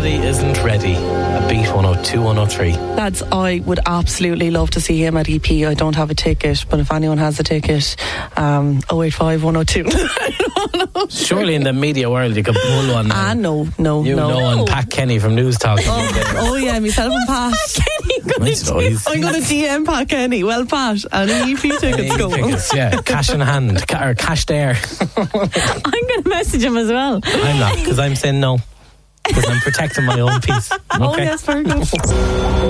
Body Isn't Ready. A Beat 102, 103. Lads, I would absolutely love to see him at EP. I don't have a ticket, but if anyone has a ticket, 085 102. Surely in the media world you could pull one. No. You know, and Pat Kenny from News Talk. Oh yeah, myself and Pat. I'm going to DM Pat Kenny. Well, Pat, any EP tickets go? Yeah, cash in hand, or cash there. I'm going to message him as well. I'm not, because I'm saying no. Because I'm protecting my own peace. Okay? Oh yes, very good.